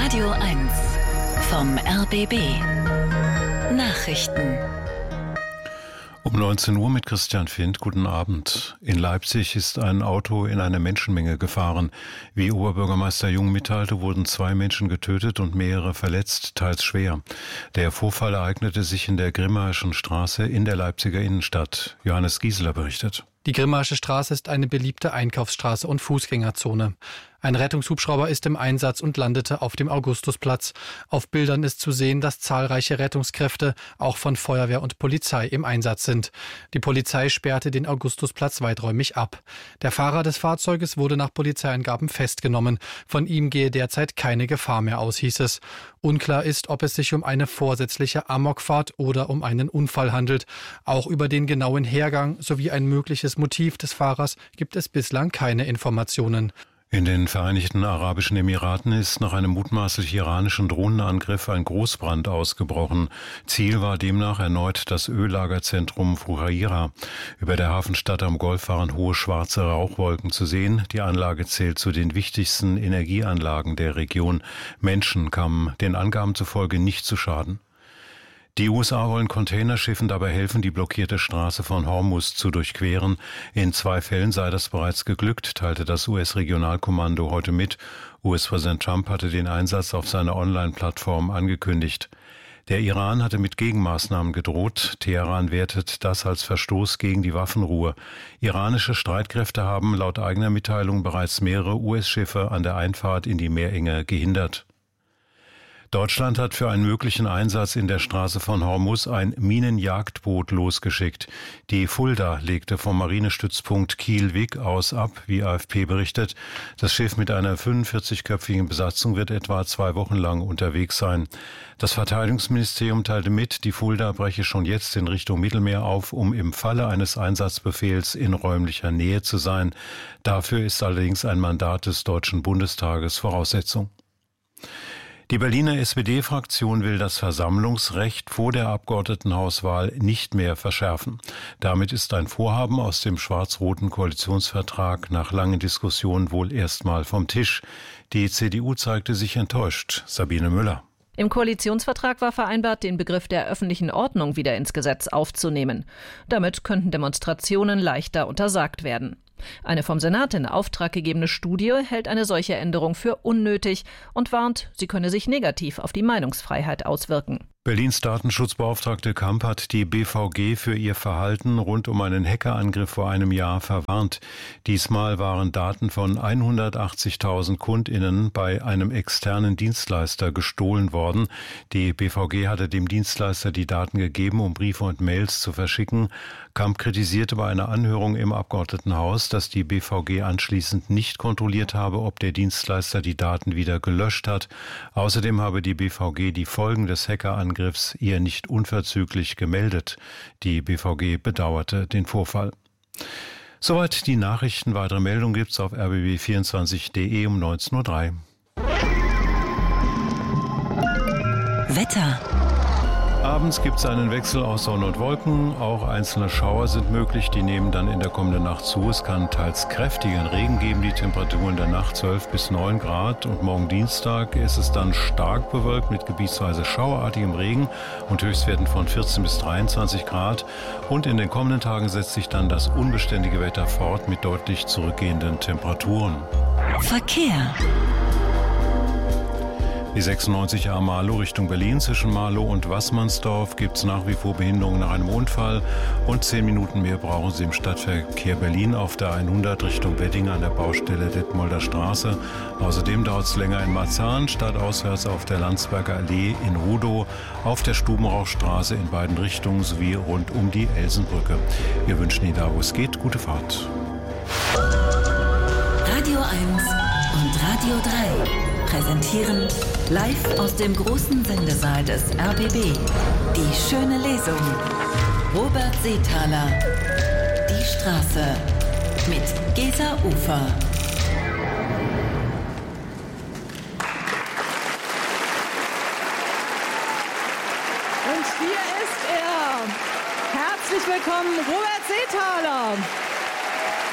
Radio 1 vom RBB Nachrichten. Um 19 Uhr mit Christian Findt. Guten Abend. In Leipzig ist ein Auto in eine Menschenmenge gefahren. Wie Oberbürgermeister Jung mitteilte, wurden 2 Menschen getötet und mehrere verletzt, teils schwer. Der Vorfall ereignete sich in der Grimmaischen Straße in der Leipziger Innenstadt. Johannes Gieseler berichtet. Die Grimmaische Straße ist eine beliebte Einkaufsstraße und Fußgängerzone. Ein Rettungshubschrauber ist im Einsatz und landete auf dem Augustusplatz. Auf Bildern ist zu sehen, dass zahlreiche Rettungskräfte, auch von Feuerwehr und Polizei, im Einsatz sind. Die Polizei sperrte den Augustusplatz weiträumig ab. Der Fahrer des Fahrzeuges wurde nach Polizeiangaben festgenommen. Von ihm gehe derzeit keine Gefahr mehr aus, hieß es. Unklar ist, ob es sich um eine vorsätzliche Amokfahrt oder um einen Unfall handelt. Auch über den genauen Hergang sowie ein mögliches Motiv des Fahrers gibt es bislang keine Informationen. In den Vereinigten Arabischen Emiraten ist nach einem mutmaßlich iranischen Drohnenangriff ein Großbrand ausgebrochen. Ziel war demnach erneut das Öllagerzentrum Fujairah. Über der Hafenstadt am Golf waren hohe schwarze Rauchwolken zu sehen. Die Anlage zählt zu den wichtigsten Energieanlagen der Region. Menschen kamen den Angaben zufolge nicht zu Schaden. Die USA wollen Containerschiffen dabei helfen, die blockierte Straße von Hormuz zu durchqueren. In 2 Fällen sei das bereits geglückt, teilte das US-Regionalkommando heute mit. US-Präsident Trump hatte den Einsatz auf seiner Online-Plattform angekündigt. Der Iran hatte mit Gegenmaßnahmen gedroht. Teheran wertet das als Verstoß gegen die Waffenruhe. Iranische Streitkräfte haben laut eigener Mitteilung bereits mehrere US-Schiffe an der Einfahrt in die Meerenge gehindert. Deutschland hat für einen möglichen Einsatz in der Straße von Hormuz ein Minenjagdboot losgeschickt. Die Fulda legte vom Marinestützpunkt Kiel-Wick aus ab, wie AFP berichtet. Das Schiff mit einer 45-köpfigen Besatzung wird etwa 2 Wochen lang unterwegs sein. Das Verteidigungsministerium teilte mit, die Fulda breche schon jetzt in Richtung Mittelmeer auf, um im Falle eines Einsatzbefehls in räumlicher Nähe zu sein. Dafür ist allerdings ein Mandat des Deutschen Bundestages Voraussetzung. Die Berliner SPD-Fraktion will das Versammlungsrecht vor der Abgeordnetenhauswahl nicht mehr verschärfen. Damit ist ein Vorhaben aus dem schwarz-roten Koalitionsvertrag nach langen Diskussionen wohl erstmal vom Tisch. Die CDU zeigte sich enttäuscht. Sabine Müller. Im Koalitionsvertrag war vereinbart, den Begriff der öffentlichen Ordnung wieder ins Gesetz aufzunehmen. Damit könnten Demonstrationen leichter untersagt werden. Eine vom Senat in Auftrag gegebene Studie hält eine solche Änderung für unnötig und warnt, sie könne sich negativ auf die Meinungsfreiheit auswirken. Berlins Datenschutzbeauftragte Kamp hat die BVG für ihr Verhalten rund um einen Hackerangriff vor einem Jahr verwarnt. Diesmal waren Daten von 180.000 KundInnen bei einem externen Dienstleister gestohlen worden. Die BVG hatte dem Dienstleister die Daten gegeben, um Briefe und Mails zu verschicken. Kamp kritisierte bei einer Anhörung im Abgeordnetenhaus, dass die BVG anschließend nicht kontrolliert habe, ob der Dienstleister die Daten wieder gelöscht hat. Außerdem habe die BVG die Folgen des Hackerangriffs ihr nicht unverzüglich gemeldet. Die BVG bedauerte den Vorfall. Soweit die Nachrichten. Weitere Meldungen gibt's auf rbb24.de um 19.03 Uhr. Wetter. Abends gibt es einen Wechsel aus Sonne und Wolken. Auch einzelne Schauer sind möglich. Die nehmen dann in der kommenden Nacht zu. Es kann teils kräftigen Regen geben. Die Temperaturen der Nacht 12 bis 9 Grad. Und morgen Dienstag ist es dann stark bewölkt mit gebietsweise schauerartigem Regen und Höchstwerten von 14 bis 23 Grad. Und in den kommenden Tagen setzt sich dann das unbeständige Wetter fort mit deutlich zurückgehenden Temperaturen. Verkehr. Die 96a Marlow Richtung Berlin zwischen Marlow und Wassmannsdorf gibt es nach wie vor Behinderungen nach einem Unfall und 10 Minuten mehr brauchen Sie im Stadtverkehr Berlin auf der 100 Richtung Wedding an der Baustelle Detmolder Straße. Außerdem dauert es länger in Marzahn, stadtauswärts auf der Landsberger Allee in Rudow, auf der Stubenrauchstraße in beiden Richtungen sowie rund um die Elsenbrücke. Wir wünschen Ihnen da, wo es geht, gute Fahrt. Radio 1 und Radio 3 präsentieren live aus dem großen Sendesaal des RBB die schöne Lesung. Robert Seethaler, Die Straße mit Gesa Ufer. Und hier ist er. Herzlich willkommen, Robert Seethaler.